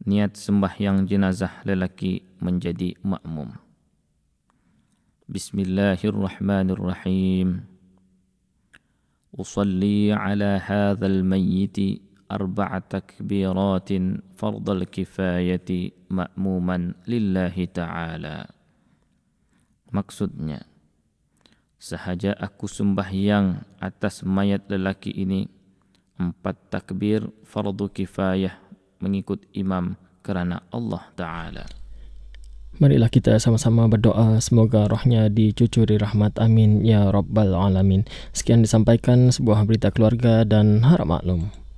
niat sembahyang jenazah lelaki menjadi makmum. Bismillahirrahmanirrahim. Usalli ala hadzal mayyiti arba'a takbiratin fardal kifayati ma'muman lillahi ta'ala. Maksudnya, sahaja aku sembahyang atas mayat lelaki ini 4 takbir fardu kifayah mengikut imam kerana Allah Ta'ala. Marilah kita sama-sama berdoa semoga rohnya dicucuri rahmat. Amin ya Rabbal Alamin. Sekian disampaikan sebuah berita keluarga dan harap maklum.